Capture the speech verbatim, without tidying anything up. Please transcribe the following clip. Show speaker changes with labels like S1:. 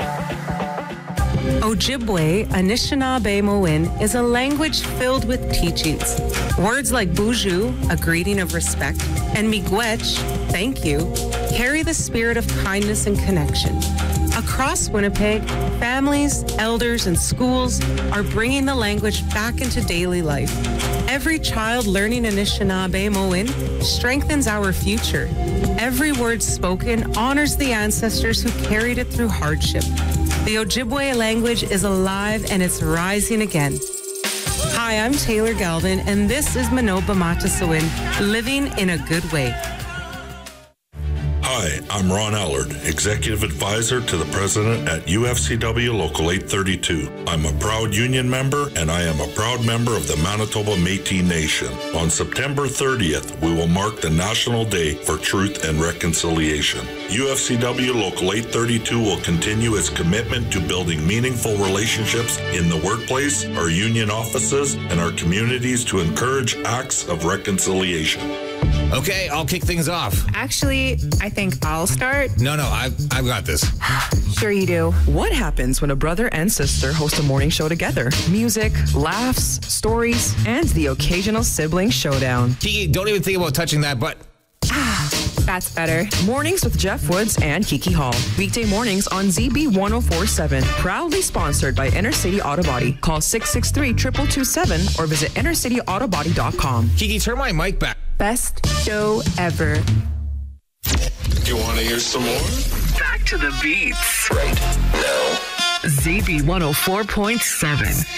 S1: Ojibwe Anishinaabe-Mowin is a language filled with teachings. Words like buju, a greeting of respect, and miigwech, thank you, carry the spirit of kindness and connection. Across Winnipeg, families, elders, and schools are bringing the language back into daily life. Every child learning Anishinaabe-Mowin strengthens our future. Every word spoken honors the ancestors who carried it through hardship. The Ojibwe language is alive and it's rising again. Hi, I'm Taylor Galvin, and this is Manoba Matasawin, living in a good way.
S2: Hi, I'm Ron Allard, Executive Advisor to the President at U F C W Local eight thirty-two. I'm a proud union member, and I am a proud member of the Manitoba Métis Nation. On September thirtieth, we will mark the National Day for Truth and Reconciliation. U F C W Local eight thirty-two will continue its commitment to building meaningful relationships in the workplace, our union offices, and our communities to encourage acts of reconciliation.
S3: Okay, I'll kick things off.
S4: Actually, I think I'll start.
S3: No, no, I've, I've got this.
S4: Sure you do.
S5: What happens when a brother and sister host a morning show together? Music, laughs, stories, and the occasional sibling showdown.
S3: Kiki, don't even think about touching that butt.
S4: That's better.
S5: Mornings with Jeff Woods and Kiki Hall. Weekday mornings on Z B one oh four point seven. Proudly sponsored by Inner City Auto Body. Call six six three, two two two seven or visit inner city auto body dot com.
S3: Kiki, turn my mic back.
S4: Best show ever.
S6: You want to hear some more?
S5: Back to the beats.
S6: Right now.
S5: Z B one oh four point seven.